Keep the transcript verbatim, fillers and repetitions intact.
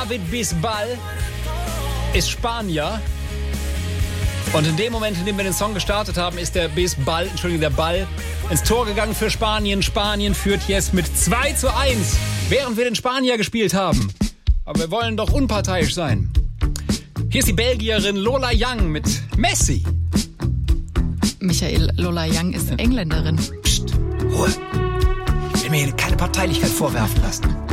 David Bisbal ist Spanier. Und in dem Moment, in dem wir den Song gestartet haben, ist der Bisbal, Entschuldigung, der Ball ins Tor gegangen für Spanien. Spanien führt jetzt mit zwei zu eins, während wir den Spanier gespielt haben. Aber wir wollen doch unparteiisch sein. Hier ist die Belgierin Lola Young mit Messi. Michael, Lola Young ist Engländerin. Psst, Ruhe. Ich will mir hier keine Parteilichkeit vorwerfen lassen.